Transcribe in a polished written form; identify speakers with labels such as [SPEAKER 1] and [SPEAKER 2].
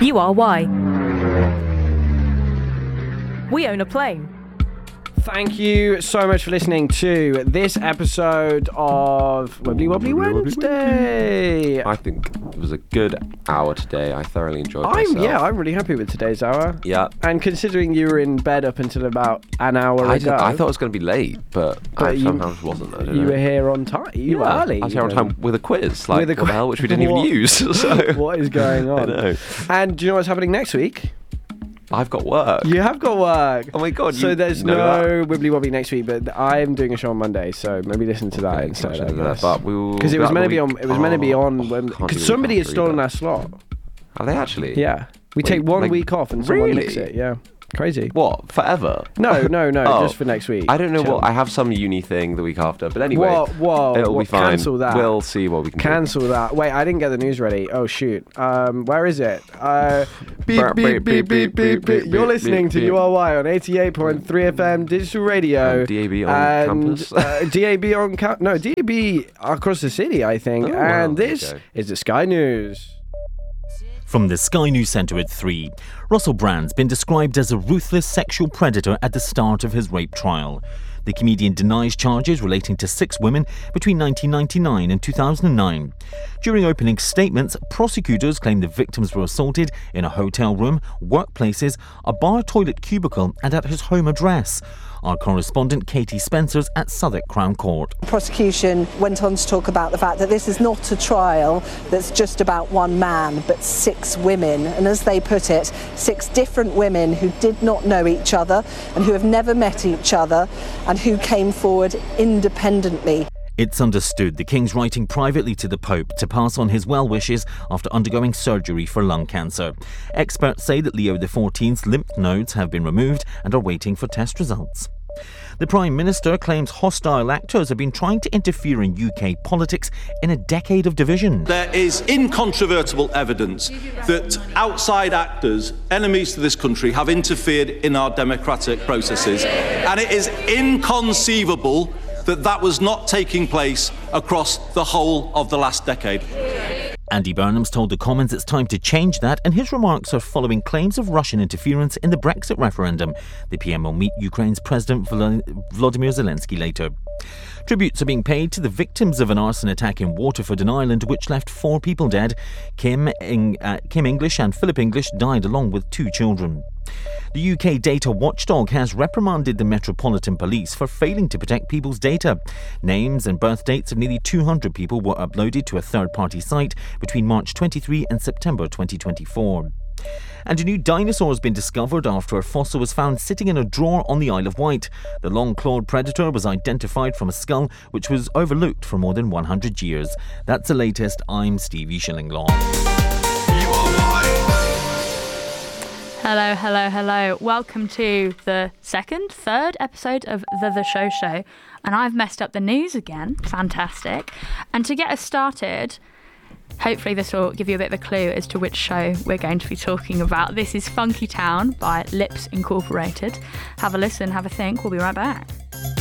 [SPEAKER 1] You are why. We own a plane.
[SPEAKER 2] Thank you so much for listening to this episode of Wibbly Wobbly Wednesday.
[SPEAKER 3] I think it was a good hour today. I thoroughly enjoyed myself.
[SPEAKER 2] I'm really happy with today's hour.
[SPEAKER 3] Yeah.
[SPEAKER 2] And considering you were in bed up until about an hour ago.
[SPEAKER 3] I thought it was going to be late, but I somehow wasn't. I don't know.
[SPEAKER 2] You were here on time. You were early.
[SPEAKER 3] I was here on time with a quiz. What the hell, which we didn't even use. So.
[SPEAKER 2] What is going on?
[SPEAKER 3] I know.
[SPEAKER 2] And do you know what's happening next week?
[SPEAKER 3] I've got work.
[SPEAKER 2] You have got work.
[SPEAKER 3] Oh my god!
[SPEAKER 2] So there's no Wibbly Wobbly next week, but I'm doing a show on Monday, so maybe listen to that instead. Because it was meant to be on. It was meant to be on when because somebody has stolen our slot.
[SPEAKER 3] Are they actually?
[SPEAKER 2] Yeah. We take 1 week off and someone nicks it. Yeah. Crazy.
[SPEAKER 3] What? Forever?
[SPEAKER 2] No, just for next week.
[SPEAKER 3] I don't know what. I have some uni thing the week after, but anyway.
[SPEAKER 2] Whoa.
[SPEAKER 3] It'll be fine.
[SPEAKER 2] Cancel that.
[SPEAKER 3] We'll see what we can
[SPEAKER 2] cancel that. Wait, I didn't get the news ready. Oh, shoot. Where is it? Beep, beep, beep, beep, beep, beep. You're listening to URY on 88.3 FM digital radio.
[SPEAKER 3] DAB on campus?
[SPEAKER 2] DAB on campus. No, DAB across the city, I think. And this is the Sky News.
[SPEAKER 4] From the Sky News Centre at 3, Russell Brand's been described as a ruthless sexual predator at the start of his rape trial. The comedian denies charges relating to 6 women between 1999 and 2009. During opening statements, prosecutors claimed the victims were assaulted in a hotel room, workplaces, a bar toilet cubicle and at his home address. Our correspondent Katie Spencer's at Southwark Crown Court.
[SPEAKER 5] The prosecution went on to talk about the fact that this is not a trial that's just about one man, but 6 women. And as they put it, 6 different women who did not know each other and who have never met each other and who came forward independently.
[SPEAKER 4] It's understood the King's writing privately to the Pope to pass on his well wishes after undergoing surgery for lung cancer. Experts say that Leo XIV's lymph nodes have been removed and are waiting for test results. The Prime Minister claims hostile actors have been trying to interfere in UK politics in a decade of division.
[SPEAKER 6] There is incontrovertible evidence that outside actors, enemies to this country, have interfered in our democratic processes, and it is inconceivable that was not taking place across the whole of the last decade.
[SPEAKER 4] Andy Burnham's told the Commons it's time to change that, and his remarks are following claims of Russian interference in the Brexit referendum. The PM will meet Ukraine's President Volodymyr Zelensky later. Tributes are being paid to the victims of an arson attack in Waterford in Ireland, which left 4 people dead. Kim English and Philip English died along with 2 children. The UK data watchdog has reprimanded the Metropolitan Police for failing to protect people's data. Names and birth dates of nearly 200 people were uploaded to a third-party site between March 23 and September 2024. And a new dinosaur has been discovered after a fossil was found sitting in a drawer on the Isle of Wight. The long-clawed predator was identified from a skull which was overlooked for more than 100 years. That's the latest. I'm Stevie Shillinglaw.
[SPEAKER 1] Hello. Welcome to the third episode of The Show Show. And I've messed up the news again. Fantastic. And to get us started, hopefully this will give you a bit of a clue as to which show we're going to be talking about. This is Funky Town by Lips Incorporated. Have a listen, have a think. We'll be right back.